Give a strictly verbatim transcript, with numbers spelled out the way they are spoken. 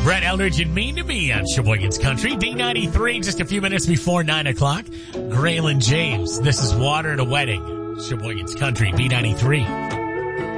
Brett Eldridge and Mean to Me on Sheboygan's Country. B ninety-three, just a few minutes before nine o'clock. Graylin James, this is Water at a Wedding. Sheboygan's Country, B ninety-three.